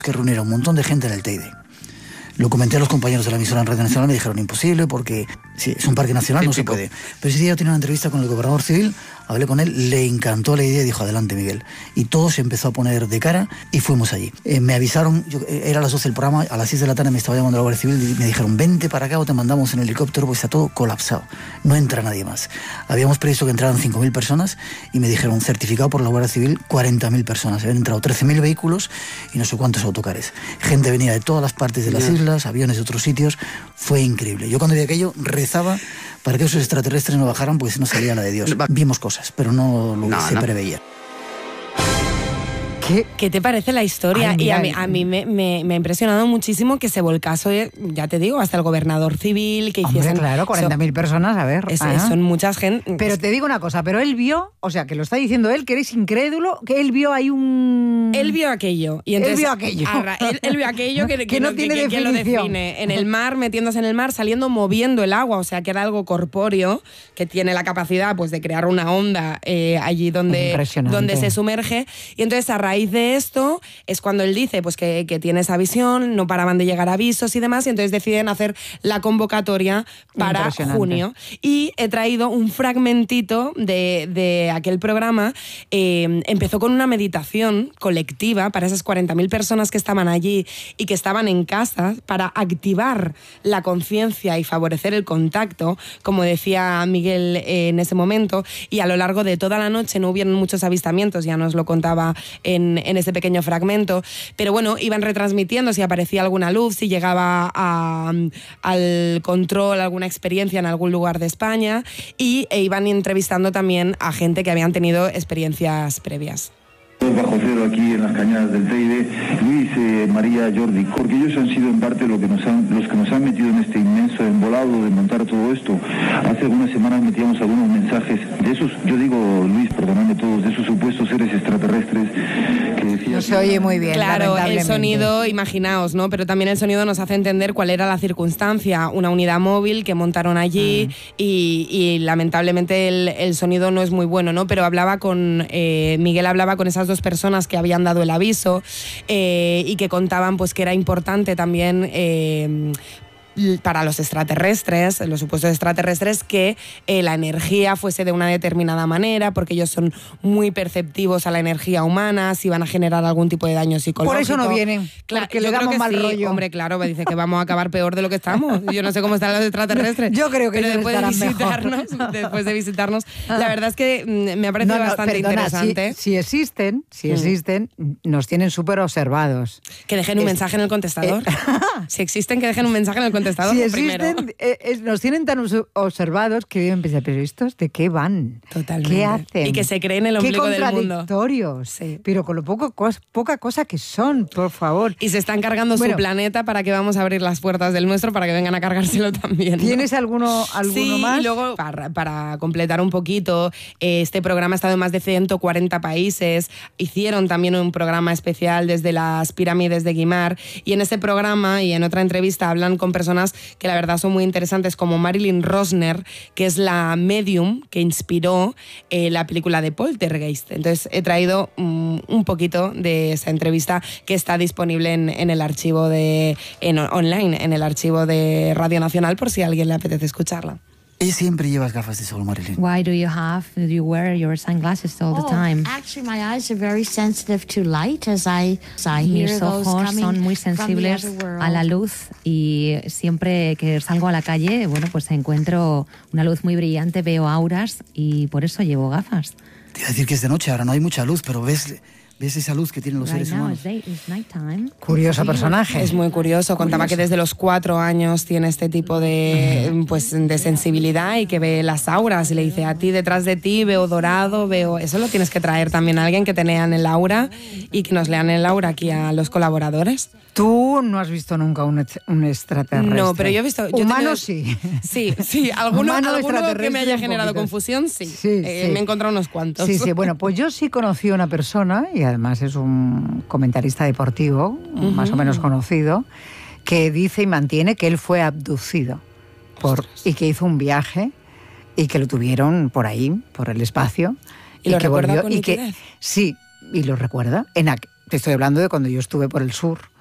que reunir a un montón de gente en el Teide. Lo comenté a los compañeros de la emisora en Radio Nacional, me dijeron imposible porque sí, es un parque nacional, no se puede. Pero ese día yo tenía una entrevista con el gobernador civil, hablé con él, le encantó la idea y dijo adelante Miguel. Y todo se empezó a poner de cara y fuimos allí. Me avisaron, era a las 12 del programa, a las 6 de la tarde me estaba llamando la Guardia Civil y me dijeron vente para acá o te mandamos en helicóptero, pues está todo colapsado, no entra nadie más. Habíamos previsto que entraran 5.000 personas y me dijeron certificado por la Guardia Civil 40.000 personas. Habían entrado 13.000 vehículos y no sé cuántos autocares. Gente venía de todas las partes de las islas, aviones de otros sitios, fue increíble. Yo cuando vi aquello rezaba para que esos extraterrestres no bajaran, pues no salía la de Dios. Vimos cosas, pero no lo que se preveía. ¿Qué te parece la historia? Ay, mira, y a mí me ha impresionado muchísimo que se volcase, ya te digo, hasta el gobernador civil, que hiciesen... Claro, 40.000 personas, a ver. Son muchas gente. Pero te digo una cosa, pero él vio, o sea, que lo está diciendo él, que eres incrédulo, que él vio ahí un... Él vio aquello. Y entonces, él vio aquello. Él vio aquello que no tiene definición. Que lo define. En el mar, metiéndose en el mar, saliendo, moviendo el agua, o sea, que era algo corpóreo, que tiene la capacidad pues de crear una onda allí donde se sumerge. Y entonces, a raíz de esto, es cuando él dice pues que tiene esa visión, no paraban de llegar avisos y demás, y entonces deciden hacer la convocatoria para junio. Y he traído un fragmentito de aquel programa. Empezó con una meditación colectiva para esas 40.000 personas que estaban allí y que estaban en casa, para activar la conciencia y favorecer el contacto, como decía Miguel en ese momento, y a lo largo de toda la noche no hubieron muchos avistamientos, ya nos lo contaba en ese pequeño fragmento, pero bueno, iban retransmitiendo si aparecía alguna luz, si llegaba al control alguna experiencia en algún lugar de España, e iban entrevistando también a gente que habían tenido experiencias previas. Bajo cero aquí en las cañadas del Teide, Luis, María, Jordi, porque ellos han sido en parte los que nos han metido en este inmenso embolado de montar todo esto. Hace algunas semanas metíamos algunos mensajes de esos, yo digo, Luis, perdonadme todos, de esos supuestos seres extraterrestres que decían... No se oye muy bien, claro, el sonido, imaginaos, ¿no? Pero también el sonido nos hace entender cuál era la circunstancia, una unidad móvil que montaron allí y lamentablemente el sonido no es muy bueno, ¿no? Pero Miguel hablaba con esas dos personas que habían dado el aviso y que contaban pues que era importante también para los extraterrestres, los supuestos extraterrestres, que la energía fuese de una determinada manera, porque ellos son muy perceptivos a la energía humana, si van a generar algún tipo de daño psicológico. Por eso no vienen, claro, porque le damos mal rollo. Hombre, claro, me dice que vamos a acabar peor de lo que estamos. Yo no sé cómo están los extraterrestres. Yo creo que pero después de visitarnos, la verdad es que me ha parecido bastante interesante. Si existen, nos tienen súper observados. Que dejen un mensaje en el contestador. Si existen, que dejen un mensaje en el contestador. Si existen, nos tienen tan observados que yo empecé, pero ¿estos de qué van? Totalmente. ¿Qué hacen? Y que se creen el ombligo del mundo. Qué contradictorios. Sí. Pero con lo poca cosa que son, por favor. Y se están cargando su planeta, para que vamos a abrir las puertas del nuestro para que vengan a cargárselo también, ¿no? ¿Tienes alguno más? Y luego, para completar un poquito, este programa ha estado en más de 140 países. Hicieron también un programa especial desde las pirámides de Guimar, y en ese programa y en otra entrevista hablan con personas que la verdad son muy interesantes, como Marilyn Rosner, que es la medium que inspiró la película de Poltergeist. Entonces he traído un poquito de esa entrevista, que está disponible en el archivo online, en el archivo de Radio Nacional, por si a alguien le apetece escucharla. ¿Y siempre llevas gafas de sol, Marilyn? Why do you wear your sunglasses all the time? Actually, my eyes are very sensitive to light as I Mis hear those ojos coming son muy from the sensibles other world. a la luz, y siempre que salgo a la calle, bueno, pues encuentro una luz muy brillante, veo auras, y por eso llevo gafas. Te iba a decir que es de noche, ahora no hay mucha luz, pero ves esa luz que tienen los seres humanos. Curioso personaje. Es muy curioso. Contaba que desde los 4 años tiene este tipo de sensibilidad, y que ve las auras, y le dice: a ti, detrás de ti veo dorado, veo... Eso lo tienes que traer también a alguien que te lean el aura, y que nos lean el aura aquí a los colaboradores. Tú no has visto nunca un extraterrestre. No, pero yo he visto... Humano sí. Sí, alguno que me haya generado confusión, sí. Me he encontrado unos cuantos. Sí, bueno, pues yo sí conocí a una persona, y además es un comentarista deportivo, más o menos conocido, que dice y mantiene que él fue abducido y que hizo un viaje y que lo tuvieron por ahí, por el espacio. ¿Y lo recuerda con nitidez? Sí, y lo recuerda. Te estoy hablando de cuando yo estuve por el sur.